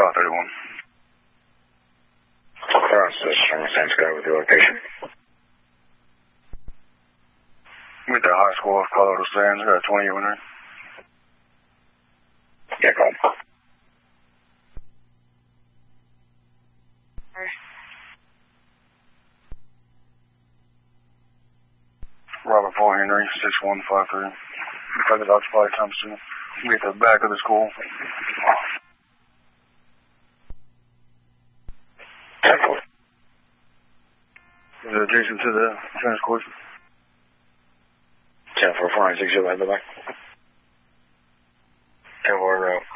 531. Process from San Sky with your location. With the high school of Colorado Sands, I got 20 unit. Yeah, go ahead. Robert Paul Henry, 6153. If I could occupy times 2. We at the back of the school. Is it adjacent to the tennis court? 10-4-4-9-6, by the way. 10-4,